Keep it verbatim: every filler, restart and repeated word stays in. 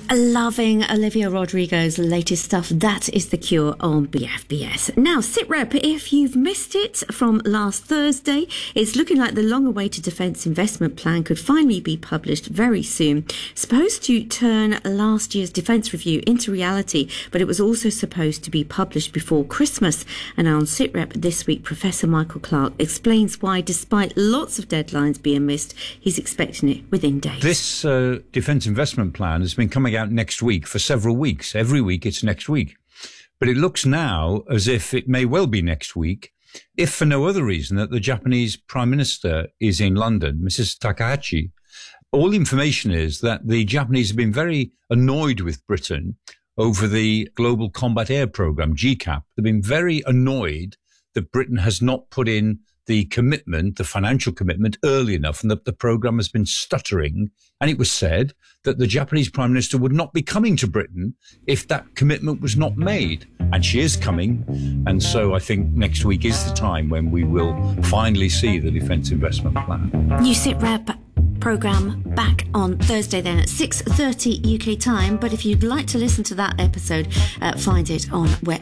Loving Olivia Rodrigo's latest stuff. That is The Cure on B F B S. Now, SITREP, if you've missed it from last Thursday, it's looking like the long-awaited Defence Investment Plan could finally be published very soon. Supposed to turn last year's Defence Review into reality, but it was also supposed to be published before Christmas. And on SITREP this week, Professor Michael Clark explains why, despite lots of deadlines being missed, he's expecting it within days. This uh, Defence Investment Plan has been coming out next week for several weeks. Every week it's next week. But it looks now as if it may well be next week, if for no other reason that the Japanese Prime Minister is in London, Missus Takahashi. All the information is that the Japanese have been very annoyed with Britain over the Global Combat Air Programme, G CAP. They've been very annoyed that Britain has not put in the commitment, the financial commitment, early enough, and that the programme has been stuttering. And it was said that the Japanese Prime Minister would not be coming to Britain if that commitment was not made. And she is coming. And so I think next week is the time when we will finally see the Defence Investment Plan. New SITREP programme back on Thursday then at six thirty U K time. But if you'd like to listen to that episode, uh, find it on wherever